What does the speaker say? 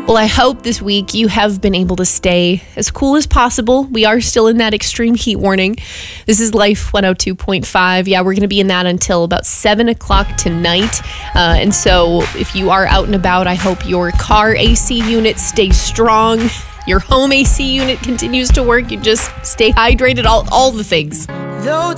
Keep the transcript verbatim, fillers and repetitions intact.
Well, I hope this week you have been able to stay as cool as possible. We are still in that extreme heat warning. This is Life one oh two point five. Yeah, we're going to be in that until about seven o'clock tonight. Uh, and so if you are out and about, I hope your car A C unit stays strong. Your home A C unit continues to work. You just stay hydrated, all, all the things. Though